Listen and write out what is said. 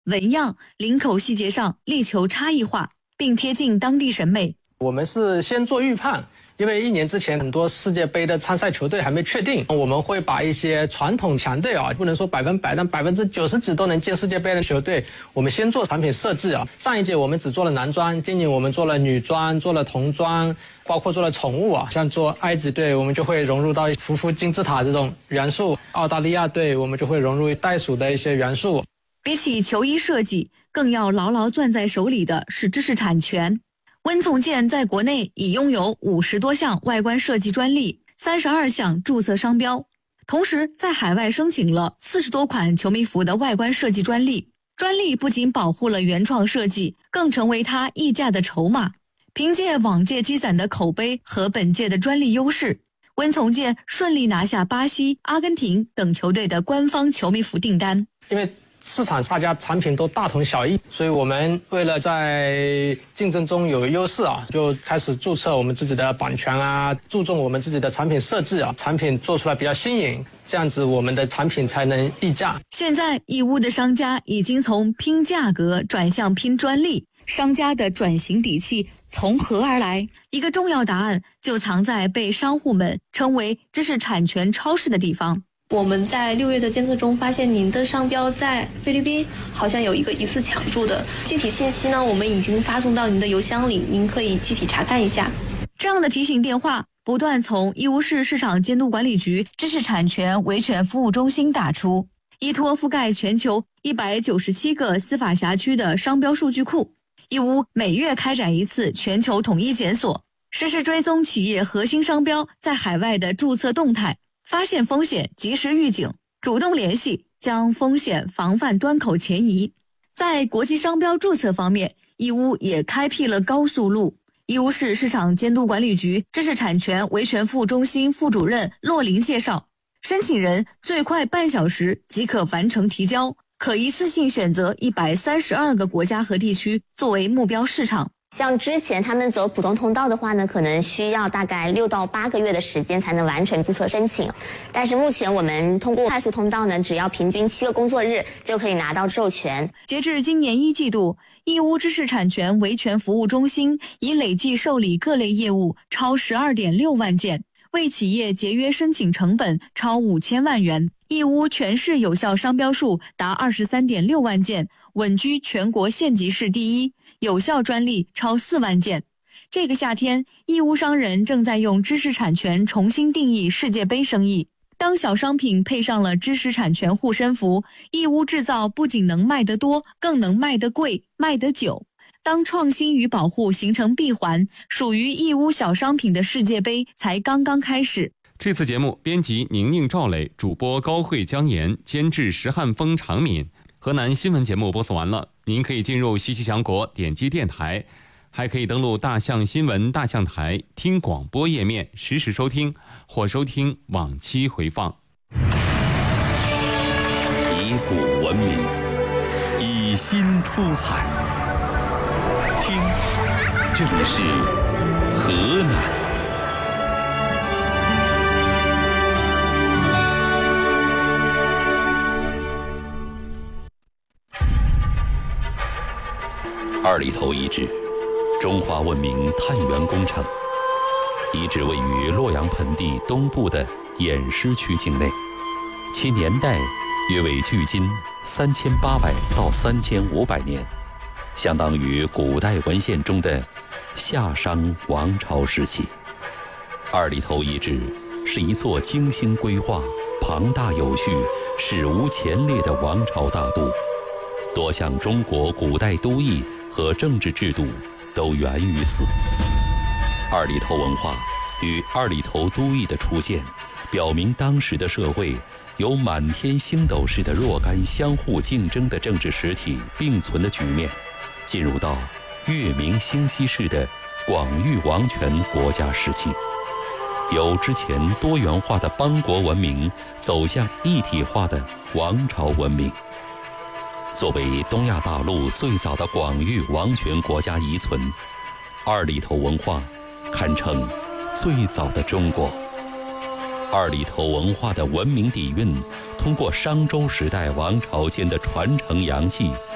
纹样、领口细节上力求差异化，并贴近当地审美。 我们是先做预判，因为1年之前很多世界杯的参赛球队还没确定，我们会把一些传统强队不能说100%，但90%几都能进世界杯的球队，我们先做产品设计上一届我们只做了男装，今年我们做了女装，做了童装，包括做了宠物像做埃及队，我们就会融入到匍匐金字塔这种元素；澳大利亚队，我们就会融入袋鼠的一些元素。 比起球衣设计，更要牢牢攥在手里的是知识产权。温从健在国内已拥有50多项外观设计专利，32项注册商标，同时在海外申请了40多款球迷服的外观设计专利。专利不仅保护了原创设计，更成为他溢价的筹码。凭借往届积攒的口碑和本届的专利优势，温从健顺利拿下巴西、阿根廷等球队的官方球迷服订单。 因为市场大家产品都大同小异，所以我们为了在竞争中有优势就开始注册我们自己的版权注重我们自己的产品设计产品做出来比较新颖，这样子我们的产品才能溢价。 现在义乌的商家已经从拼价格转向拼专利，商家的转型底气从何而来？一个重要答案就藏在被商户们称为知识产权超市的地方。 我们在6月的监测中发现您的商标在菲律宾好像有一个疑似抢注的，具体信息呢我们已经发送到您的邮箱里，您可以具体查看一下。 这样的提醒电话不断从义乌市市场监督管理局知识产权维权服务中心打出，依托覆盖全球197个司法辖区的商标数据库，义乌每月开展一次全球统一检索，实时追踪企业核心商标在海外的注册动态，发现风险及时预警，主动联系，将风险防范端口前移。在国际商标注册方面，义乌也开辟了高速路。义乌市市场监督管理局知识产权维权服务中心副主任骆林介绍，申请人最快半小时即可完成提交，可一次性选择132个国家和地区作为目标市场。 像之前他们走普通通道的话呢，可能需要大概6到8个月的时间才能完成注册申请，但是目前我们通过快速通道呢，只要平均7个工作日就可以拿到授权。 截至今年1季度，义乌知识产权维权服务中心已累计受理各类业务超12.6万件，为企业节约申请成本超5000万元。义乌全市有效商标数达23.6万件，稳居全国县级市第一，有效专利超4万件。这个夏天，义乌商人正在用知识产权重新定义世界杯生意。当小商品配上了知识产权护身符，义乌制造不仅能卖得多，更能卖得贵，卖得久。当创新与保护形成闭环，属于义乌小商品的世界杯才刚刚开始。 这次节目编辑宁宁、赵磊，主播高慧、姜岩，监制石汉峰、常敏。河南新闻节目播送完了，您可以进入西西强国点击电台，还可以登录大象新闻大象台听广播页面实时收听或收听往期回放。 以古文明，以新出彩。听，这里是河南。二里头遗址，中华文明探源工程。遗址位于洛阳盆地东部的偃师区境内，其年代约为距今3800到3500年，相当于古代文献中的夏商王朝时期。二里头遗址是一座精心规划、庞大有序、史无前例的王朝大都，多项中国古代都邑和政治制度都源于此。二里头文化与二里头都邑的出现，表明当时的社会由满天星斗式的若干相互竞争的政治实体并存的局面，进入到月明星稀式的广域王权国家时期，由之前多元化的邦国文明走向一体化的王朝文明。作为东亚大陆最早的广域王权国家遗存，二里头文化堪称最早的中国。二里头文化的文明底蕴，通过商周时代王朝间的传承阳气，